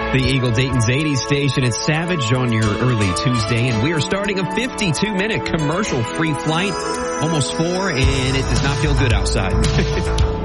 The Eagle Dayton's 80s station. It's Savage on your early Tuesday, and we are starting a 52-minute commercial-free flight, almost 4, and it does not feel good outside.